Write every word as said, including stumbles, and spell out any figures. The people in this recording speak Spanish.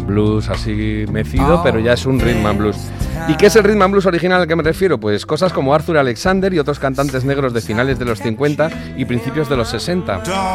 blues así mecido, pero ya es un rhythm and blues. ¿Y qué es el rhythm and blues original al que me refiero? Pues cosas como Arthur Alexander y otros cantantes negros de finales de los cincuenta y principios de los sesenta.